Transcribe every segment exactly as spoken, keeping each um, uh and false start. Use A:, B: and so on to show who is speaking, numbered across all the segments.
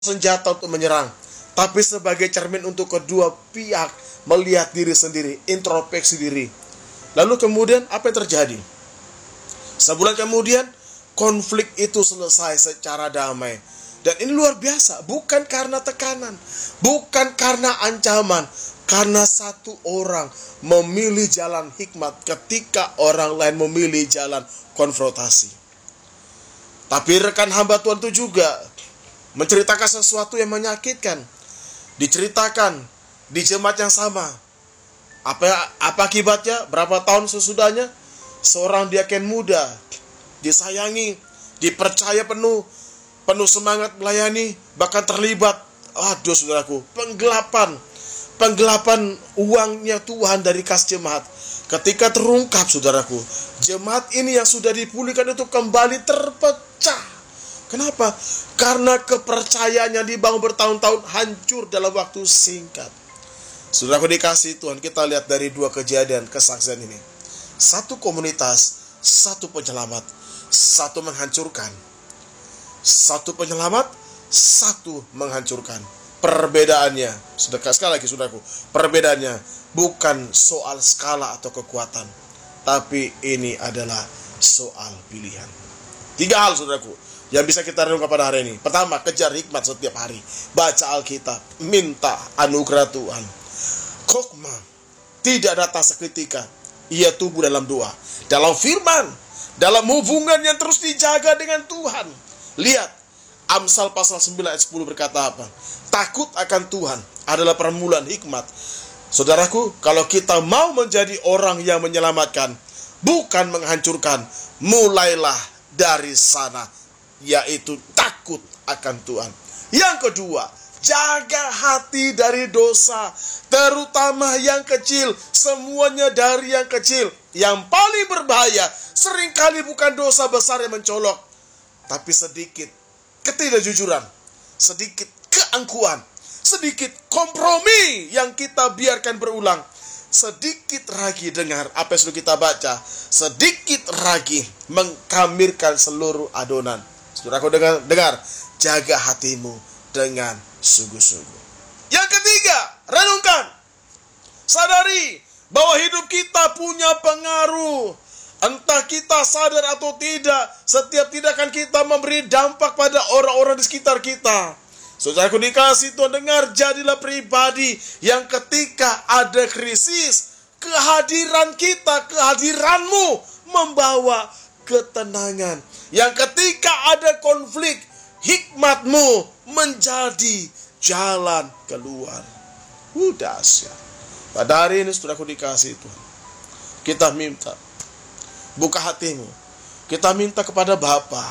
A: senjata untuk menyerang, tapi sebagai cermin untuk kedua pihak melihat diri sendiri, introspeksi diri. Lalu kemudian apa yang terjadi? Sebulan kemudian konflik itu selesai secara damai. Dan ini luar biasa, bukan karena tekanan, bukan karena ancaman, karena satu orang memilih jalan hikmat ketika orang lain memilih jalan konfrontasi. Tapi rekan hamba Tuhan itu juga menceritakan sesuatu yang menyakitkan. Diceritakan di jemaat yang sama. Apa apa akibatnya? Berapa tahun sesudahnya seorang diaken muda disayangi, dipercaya penuh, penuh semangat melayani, bahkan terlibat, aduh saudaraku, penggelapan, penggelapan uangnya Tuhan dari kas jemaat. Ketika terungkap saudaraku, jemaat ini yang sudah dipulihkan itu kembali terpecah. Kenapa? Karena kepercayaan yang dibangun bertahun-tahun hancur dalam waktu singkat. Saudaraku dikasih Tuhan, kita lihat dari dua kejadian kesaksian ini. Satu komunitas, satu penyelamat, satu menghancurkan. Satu penyelamat, satu menghancurkan. Perbedaannya, sedekah sekali lagi saudaraku, perbedaannya bukan soal skala atau kekuatan, tapi ini adalah soal pilihan. Tiga hal saudaraku yang bisa kita renungkan pada hari ini. Pertama, kejar hikmat setiap hari. Baca Alkitab, minta anugerah Tuhan. Kokma tidak datang seketika, ia tumbuh dalam doa, dalam firman, dalam hubungan yang terus dijaga dengan Tuhan. Lihat, Amsal pasal sembilan ayat sepuluh berkata apa? Takut akan Tuhan adalah permulaan hikmat. Saudaraku, kalau kita mau menjadi orang yang menyelamatkan, bukan menghancurkan, mulailah dari sana, yaitu takut akan Tuhan. Yang kedua, jaga hati dari dosa, terutama yang kecil. Semuanya dari yang kecil. Yang paling berbahaya seringkali bukan dosa besar yang mencolok, tapi sedikit ketidakjujuran, sedikit keangkuhan, sedikit kompromi yang kita biarkan berulang. Sedikit lagi dengar apa yang sudah kita baca, sedikit lagi mengkamirkan seluruh adonan. Saudaraku dengar, dengar, jaga hatimu dengan sungguh-sungguh. Yang ketiga, renungkan. Sadari bahwa hidup kita punya pengaruh. Entah kita sadar atau tidak, setiap tindakan kita memberi dampak pada orang-orang di sekitar kita. Saudaraku dikasih Tuhan, dengar, jadilah pribadi yang ketika ada krisis, kehadiran kita, kehadiranmu membawa ketenangan. Yang ketika ada konflik, hikmatmu menjadi jalan keluar. Uh, dahsyat. Pada hari ini saudaraku dikasih Tuhan, kita minta, buka hatimu. Kita minta kepada Bapa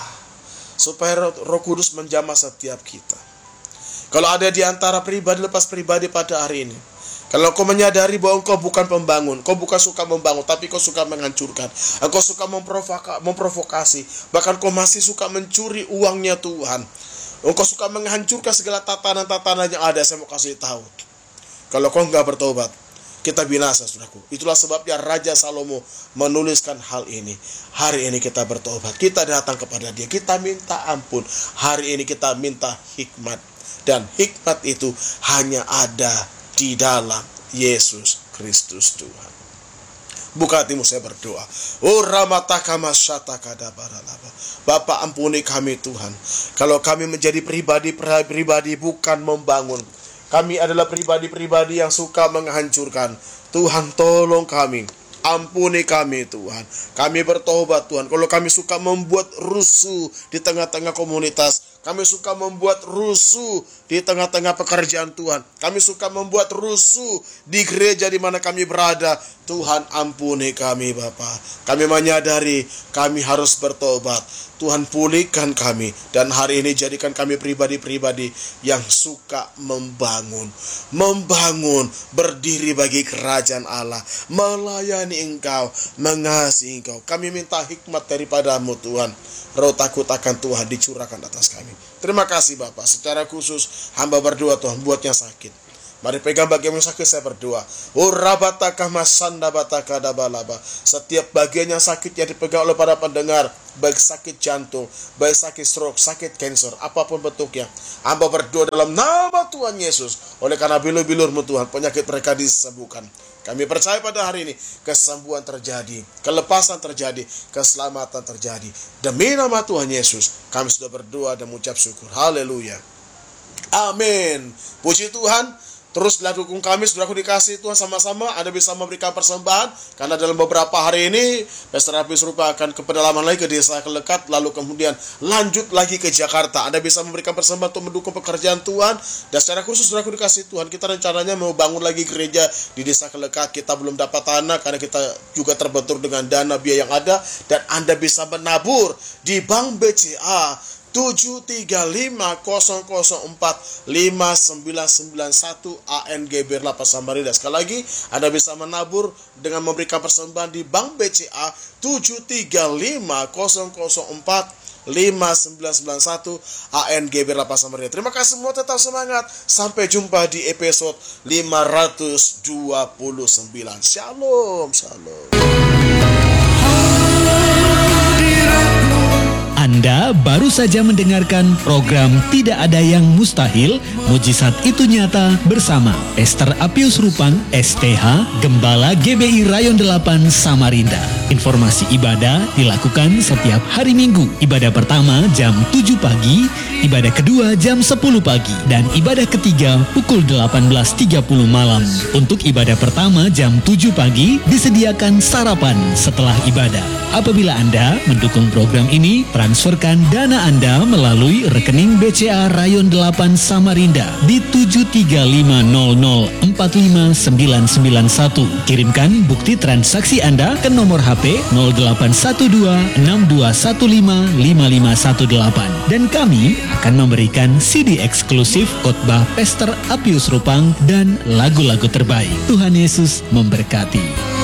A: supaya Roh Kudus menjamah setiap kita. Kalau ada di antara pribadi lepas pribadi pada hari ini, kalau kau menyadari bahwa engkau bukan pembangun, kau bukan suka membangun, tapi kau suka menghancurkan, engkau suka memprovoka, memprovokasi, bahkan kau masih suka mencuri uangnya Tuhan, engkau suka menghancurkan segala tatanan-tatanan yang ada, saya mau kasih tahu, kalau kau enggak bertobat, kita binasa, saudaraku. Itulah sebabnya Raja Salomo menuliskan hal ini. Hari ini kita bertobat, kita datang kepada Dia, kita minta ampun. Hari ini kita minta hikmat, dan hikmat itu hanya ada di dalam Yesus Kristus Tuhan. Buka hatimu, saya berdoa. Oh ramataka masyataka dabaralaba. Bapa, ampuni kami Tuhan, kalau kami menjadi pribadi-pribadi bukan membangun. Kami adalah pribadi-pribadi yang suka menghancurkan. Tuhan tolong kami, ampuni kami Tuhan. Kami bertobat Tuhan. Kalau kami suka membuat rusuh di tengah-tengah komunitas, kami suka membuat rusuh di tengah-tengah pekerjaan Tuhan, kami suka membuat rusuh di gereja di mana kami berada, Tuhan ampuni kami Bapa. Kami menyadari kami harus bertobat. Tuhan pulihkan kami, dan hari ini jadikan kami pribadi-pribadi yang suka membangun. Membangun, berdiri bagi kerajaan Allah, melayani Engkau, mengasihi Engkau. Kami minta hikmat daripada-Mu Tuhan. Roh takut akan Tuhan dicurahkan atas kami. Terima kasih Bapak. Secara khusus hamba berdoa Tuhan buat yang sakit, Mari pegang bagian yang sakit, saya berdoa. Urabataka masanda bataka dabalaba. Setiap bagian yang sakit yang dipegang oleh para pendengar, baik sakit jantung, baik sakit stroke, sakit cancer, apapun bentuknya, hamba berdoa dalam nama Tuhan Yesus. Oleh karena bilur-bilur-Mu Tuhan, penyakit mereka disembuhkan. Kami percaya pada hari ini kesembuhan terjadi, kelepasan terjadi, keselamatan terjadi. Demi nama Tuhan Yesus, kami sudah berdoa dan mengucap syukur. Haleluya. Amin. Puji Tuhan. Teruslah dukung kami, saudaraku dikasih Tuhan, sama-sama Anda bisa memberikan persembahan. Karena dalam beberapa hari ini Pastor Appius Rupa akan ke pedalaman lagi, ke desa Kelekat, lalu kemudian lanjut lagi ke Jakarta. Anda bisa memberikan persembahan untuk mendukung pekerjaan Tuhan. Dan secara khusus saudaraku dikasih Tuhan, kita rencananya mau bangun lagi gereja di desa Kelekat. Kita belum dapat tanah karena kita juga terbentur dengan dana biaya yang ada. Dan Anda bisa menabur di Bank B C A tujuh tiga lima nol nol empat lima sembilan sembilan satu A N G B R Lapas Samarinda. Sekali lagi, Anda bisa menabur dengan memberikan persembahan di Bank B C A tujuh tiga lima nol nol empat lima sembilan sembilan satu A N G B R Lapas Samarinda. Terima kasih semua, tetap semangat. Sampai jumpa di episode lima ratus dua puluh sembilan. Shalom, shalom.
B: Anda baru saja mendengarkan program Tidak Ada Yang Mustahil, Mujizat Itu Nyata bersama Pastor Appius Rupang, S T H, Gembala G B I Rayon delapan Samarinda. Informasi ibadah dilakukan setiap hari Minggu. Ibadah pertama jam tujuh pagi, ibadah kedua jam sepuluh pagi, dan ibadah ketiga pukul delapan belas tiga puluh malam. Untuk ibadah pertama jam tujuh pagi disediakan sarapan setelah ibadah. Apabila Anda mendukung program ini, transferkan dana Anda melalui rekening B C A Rayon delapan Samarinda di tujuh tiga lima nol nol empat lima sembilan sembilan satu. Kirimkan bukti transaksi Anda ke nomor H P nol delapan satu dua enam dua satu lima lima lima satu delapan. Dan kami akan memberikan C D eksklusif khotbah Pastor Appius Rupang dan lagu-lagu terbaik. Tuhan Yesus memberkati.